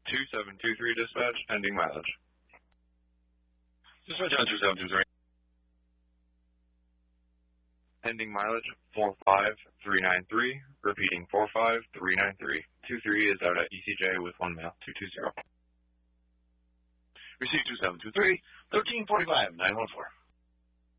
2723 dispatch, ending mileage. Dispatch on 2723. Ending mileage 45393, repeating 45393. 23 is out at ECJ with 1 mail, 220. Receive 2723, 1345, 914.